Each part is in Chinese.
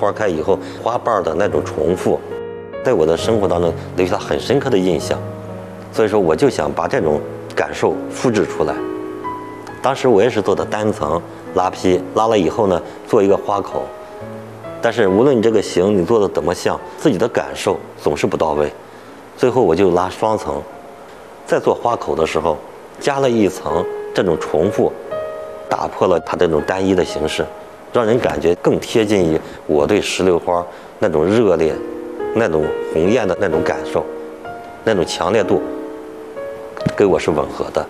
花开以后花瓣的那种重复，在我的生活当中留下很深刻的印象。所以说我就想把这种感受复制出来。当时我也是做的单层拉坯，拉了以后呢做一个花口，但是无论你这个形你做的怎么像，自己的感受总是不到位。最后我就拉双层，在做花口的时候加了一层这种重复，打破了它这种单一的形式，让人感觉更贴近于我对石榴花那种热烈、那种红艳的那种感受，那种强烈度跟我是吻合的。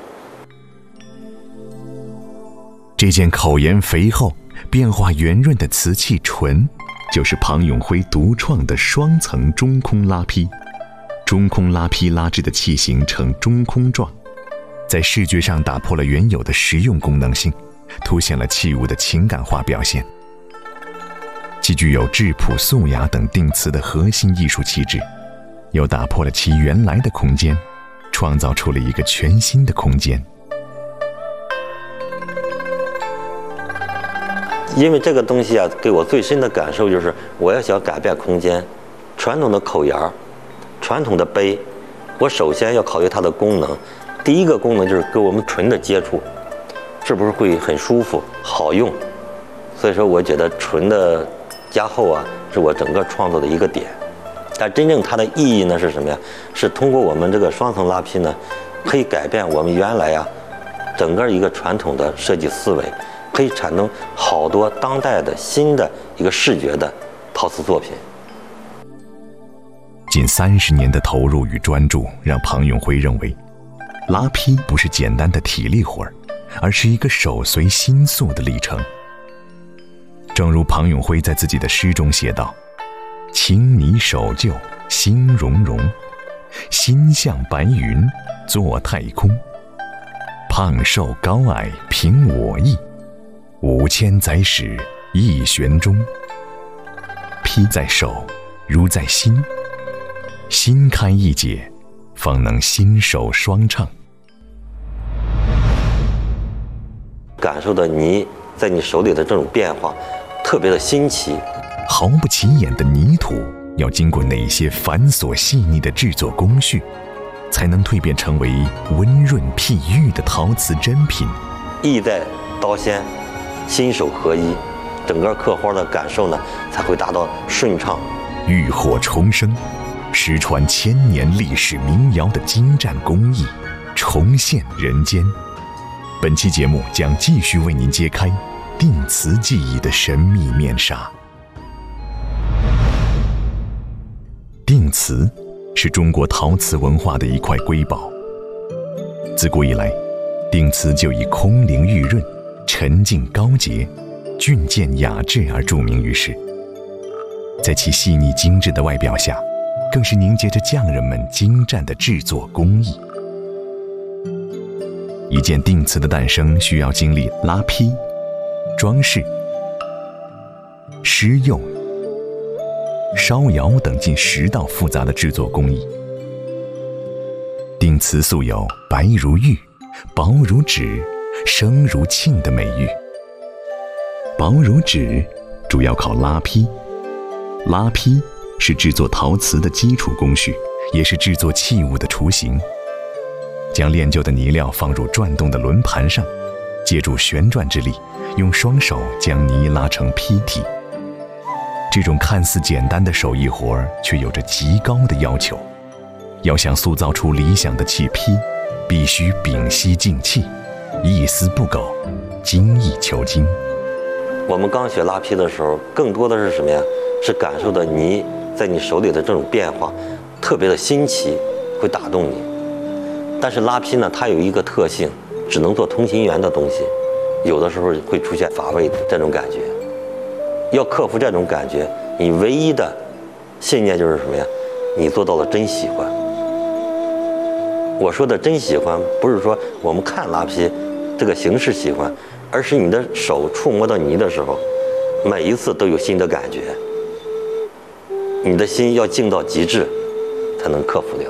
这件口沿肥厚、变化圆润的瓷器纯，就是庞永辉独创的双层中空拉坯。中空拉坯拉制的器型呈中空状，在视觉上打破了原有的实用功能性，凸显了器物的情感化表现。既具有质朴素雅等定瓷的核心艺术气质，又打破了其原来的空间，创造出了一个全新的空间。 因为这个东西啊，给我最深的感受就是，我要想改变空间，传统的口沿儿、传统的杯，我首先要考虑它的功能。第一个功能就是跟我们唇的接触，是不是会很舒服、好用？所以说，我觉得唇的加厚啊，是我整个创作的一个点。但真正它的意义呢是什么呀？是通过我们这个双层拉坯呢，可以改变我们原来啊整个一个传统的设计思维，可以产生好多当代的新的一个视觉的陶瓷作品。 近30年的投入与专注，让庞永辉认为，拉坯不是简单的体力活，而是一个手随心速的历程。正如庞永辉在自己的诗中写道：青泥守旧心融融，心向白云作太空，胖瘦高矮凭我意，5000载使一旋中。坯在手如在心，心开意解，方能心手双畅。 感受到泥在你手里的这种变化特别的新奇。 毫不起眼的泥土要经过哪些繁琐细腻的制作工序，才能蜕变成为温润譬喻的陶瓷珍品？ 意在刀仙，心手合一，整个刻花的感受呢才会达到顺畅。 浴火重生，失传1000年历史民谣的精湛工艺重现人间。本期节目将继续为您揭开定瓷技艺的神秘面纱。定瓷是中国陶瓷文化的一块瑰宝。自古以来，定瓷就以空灵玉润、沉静高洁、俊健雅致而著名于世。在其细腻精致的外表下，更是凝结着匠人们精湛的制作工艺。一件定瓷的诞生需要经历拉坯、装饰、施釉、烧窑等近10道复杂的制作工艺。定瓷素有白如玉、薄如纸、生如磬的美誉。薄如纸主要靠拉坯，拉坯是制作陶瓷的基础工序，也是制作器物的雏形。将炼就的泥料放入转动的轮盘上，借助旋转之力，用双手将泥拉成坯体。这种看似简单的手艺活却有着极高的要求。要想塑造出理想的器坯，必须屏息静气，一丝不苟，精益求精。 我们刚学拉坯的时候，更多的是什么呀？是感受到泥在你手里的这种变化，特别的新奇，会打动你。但是拉坯呢，它有一个特性，只能做同心圆的东西，有的时候会出现乏味的这种感觉。要克服这种感觉，你唯一的信念就是什么呀？你做到了真喜欢。我说的真喜欢，不是说我们看拉坯这个形式喜欢，而是你的手触摸到泥的时候，每一次都有新的感觉。你的心要静到极致，才能克服掉。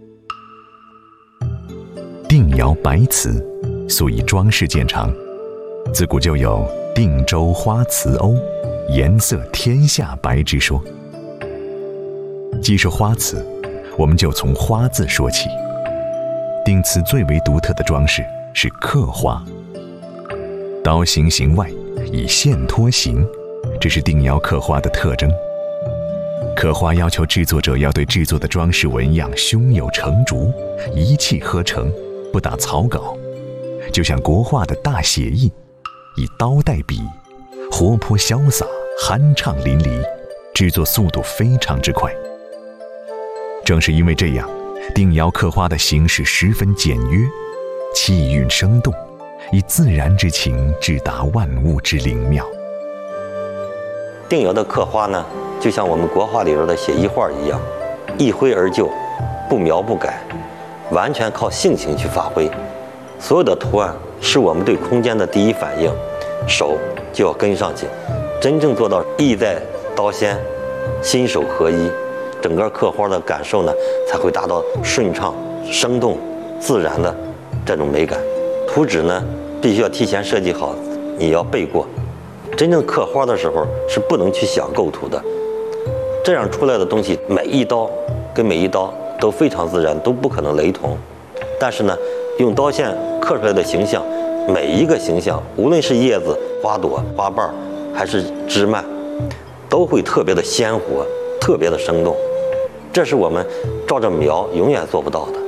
定窑白瓷素以装饰见长，自古就有定州花瓷瓯、 颜色天下白之说。既是花瓷，我们就从花字说起。定瓷最为独特的装饰是刻花，刀形形外，以线托形，这是定窑刻花的特征。刻花要求制作者要对制作的装饰纹样胸有成竹，一气呵成，不打草稿，就像国画的大写意，以刀代笔，活泼潇洒，酣畅淋漓，制作速度非常之快。正是因为这样，定窑刻花的形式十分简约，气韵生动，以自然之情直达万物之灵妙。 定窑的刻花呢，就像我们国画里边的写意画一样，一挥而就，不描不改，完全靠性情去发挥。所有的图案是我们对空间的第一反应，手就要跟上去，真正做到意在刀先，心手合一，整个刻花的感受呢才会达到顺畅、生动、自然的这种美感。图纸呢必须要提前设计好，你要背过。真正刻花的时候是不能去想构图的，这样出来的东西每一刀跟每一刀都非常自然，都不可能雷同。但是呢，用刀线刻出来的形象，每一个形象，无论是叶子、花朵、花瓣还是枝蔓，都会特别的鲜活，特别的生动。这是我们照着描永远做不到的。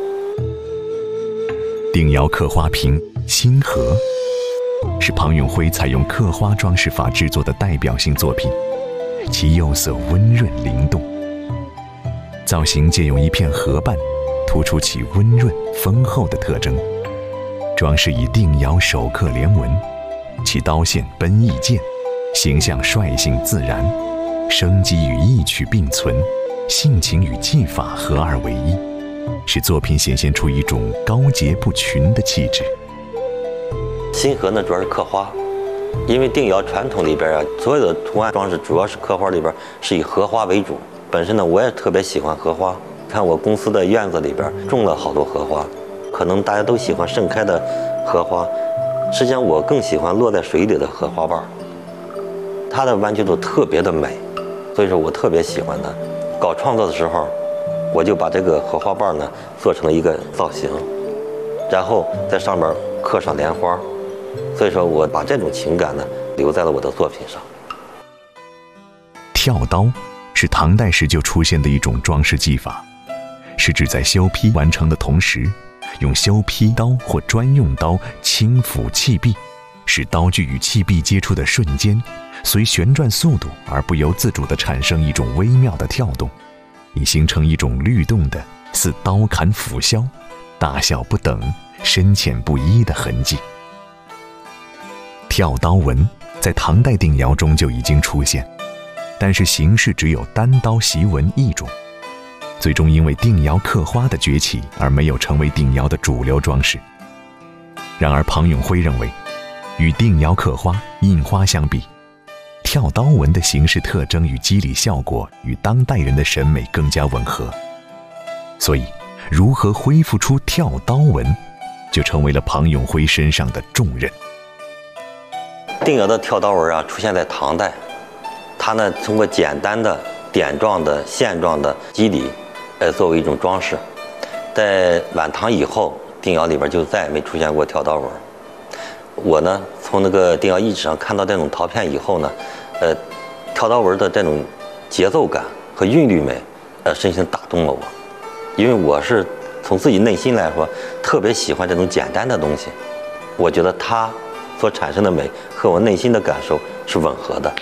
定窑刻花瓶星河是庞永辉采用刻花装饰法制作的代表性作品，其釉色温润灵动，造型借用一片荷瓣，突出其温润丰厚的特征。装饰以定窑手刻连纹，其刀线奔逸健，形象率性自然，生机与意趣并存，性情与技法合二为一，使作品显现出一种高洁不群的气质。 星河呢主要是刻花，因为定窑传统里边啊，所有的图案装饰主要是刻花里边是以荷花为主。本身呢我也特别喜欢荷花，看我公司的院子里边种了好多荷花，可能大家都喜欢盛开的荷花，实际上我更喜欢落在水里的荷花瓣，它的弯曲度特别的美，所以说我特别喜欢它。搞创作的时候，我就把这个荷花瓣呢做成了一个造型，然后在上面刻上莲花，所以说我把这种情感呢留在了我的作品上。 跳刀是唐代时就出现的一种装饰技法，是指在削坯完成的同时，用削坯刀或专用刀轻抚器壁，使刀具与器壁接触的瞬间，随旋转速度而不由自主地产生一种微妙的跳动，以形成一种律动的似刀砍斧削，大小不等，深浅不一的痕迹。跳刀纹在唐代定窑中就已经出现，但是形式只有单刀席纹一种，最终因为定窑刻花的崛起而没有成为定窑的主流装饰。然而庞永辉认为，与定窑刻花、印花相比，跳刀纹的形式特征与肌理效果与当代人的审美更加吻合，所以如何恢复出跳刀纹，就成为了庞永辉身上的重任。 定窑的跳刀纹啊，出现在唐代，它呢通过简单的点状的线状的肌理，作为一种装饰。在晚唐以后，定窑里边就再也没出现过跳刀纹。我呢从那个定窑遗址上看到这种陶片以后呢，跳刀纹的这种节奏感和韵律美，深深打动了我。因为我是从自己内心来说，特别喜欢这种简单的东西，我觉得它所产生的美和我内心的感受是吻合的。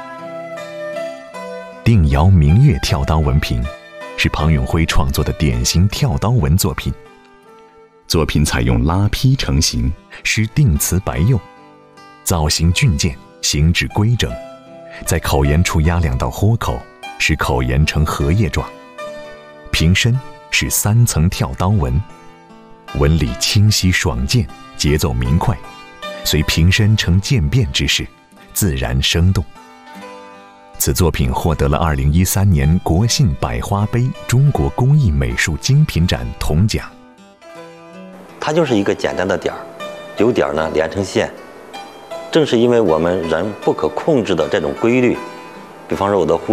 定窑明月跳刀纹瓶是庞永辉创作的典型跳刀纹作品。作品采用拉坯成型，施定瓷白釉，造型俊健，形制规整，在口沿处压2道豁口，使口沿呈荷叶状。瓶身是3层跳刀纹，纹理清晰爽健，节奏明快，随瓶身呈渐变之势，自然生动。此作品获得了2013年国信百花杯中国工艺美术精品展铜奖。 它就是一个简单的点儿，由点儿呢连成线。正是因为我们人不可控制的这种规律， 比方说我的护